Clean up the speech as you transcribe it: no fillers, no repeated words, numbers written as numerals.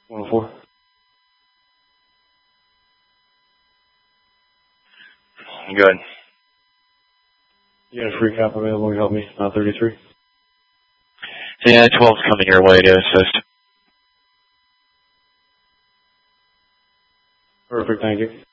104. Good. You got a free cop available to help me? 33. Yeah, 12's coming your way to assist. Perfect, thank you.